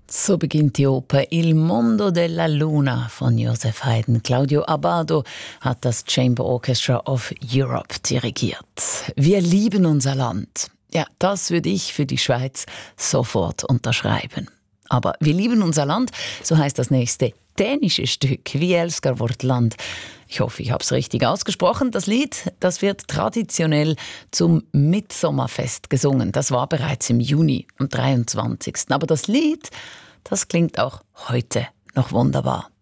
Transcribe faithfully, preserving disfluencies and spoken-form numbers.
So beginnt die Oper Il Mondo della Luna von Joseph Haydn. Claudio Abbado hat das Chamber Orchestra of Europe dirigiert. Wir lieben unser Land. Ja, das würde ich für die Schweiz sofort unterschreiben. Aber wir lieben unser Land, so heißt das nächste dänische Stück, Vi elskar vårt land. Ich hoffe, ich habe es richtig ausgesprochen. Das Lied, das wird traditionell zum Mitsommerfest gesungen. Das war bereits im Juni, am dreiundzwanzigsten Aber das Lied, das klingt auch heute noch wunderbar.